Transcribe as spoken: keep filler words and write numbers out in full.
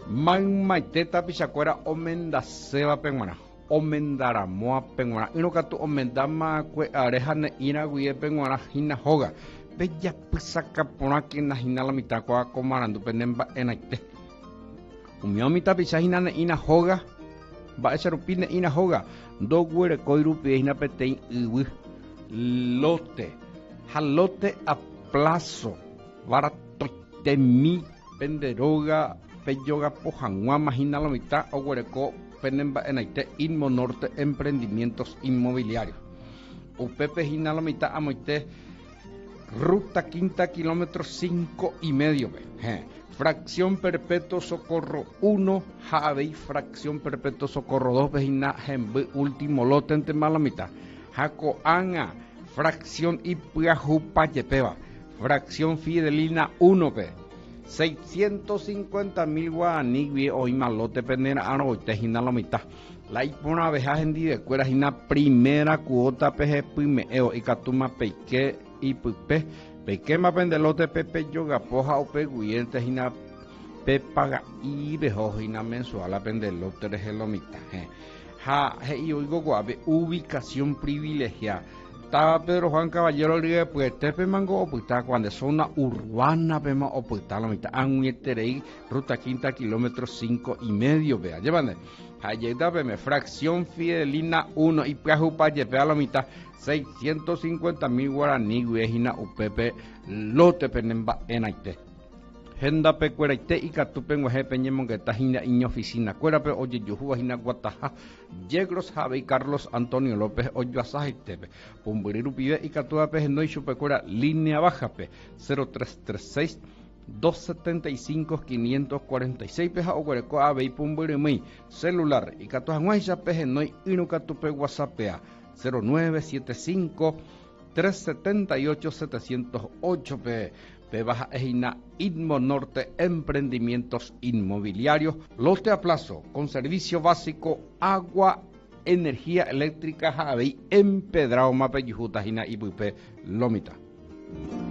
Man maiteta pichacuera omenda seba penguana. Omendaramoa penguana. Inokatu omendama kwe areja ne ina guie penguana hina hoga. Bella pisaka ponaki na hina la mitad kwa komarandu penemba enaite. Umio mitad pichajina ne ina hoga. Ba echarupine ina hoga. Do guere koirupi hina petein iwi. Lote. Jalote a plazo. Varatoite mi penderoga. Peyoga pojangua magina la mitad o guereco penemba enaite Inmo Norte Emprendimientos Inmobiliarios. Upepe gina la mitad amoite ruta quinta kilómetro cinco y medio. Je. Fracción Perpetuo Socorro uno, Javei, Fracción Perpetuo Socorro dos, vejina Jembe, último lote en tema la mitad. Jaco Anga, Fracción Ipiajupayepeba, Fracción Fidelina uno, pe. seiscientos cincuenta mil guaraní hoy malote penera anoite hina la mitad. La ipona veja hendi de cuera hina primera cuota peje primeo y catuma peike y pupe peque ma pendelote pepe yoga poja o peguyente hina pepaga y vejo hina mensual a pendelote de la mitad. Ja, he y oigo guave ubicación privilegiada. Estaba Pedro Juan Caballero Río, pues Tepe Mango Opuita, cuando es zona urbana, vemos Opuita, la mitad, Anguieterei, ruta quinta, kilómetro cinco y medio, vea, llévame, Ayeda, veme, fracción Fidelina uno, y Piajupa, lleve a la mitad, seiscientos cincuenta mil guaraní, Guejina, Upepe, Lote, Penemba, Enaite. Genda pe cueraite y catupen guaje peñemon que tajina iña oficina cuera pe oye yuhu hina guataja Yegros Javi Carlos Antonio López oyo asajetepe pumburiru pide y catua pe no chupe cuera línea baja pe cero tres tres seis dos setenta y cinco quinientos cuarenta y seis peja o cuereco ave y pumburimui celular y catua guaja pe no inu catupe whatsappea cero nueve siete cinco tres siete ocho siete cero ocho pe Pe baja ejina Inmo Norte Emprendimientos Inmobiliarios, lote a plazo con servicio básico, agua, energía eléctrica, Javei, empedrado mape yujuta jina ipupe lomita.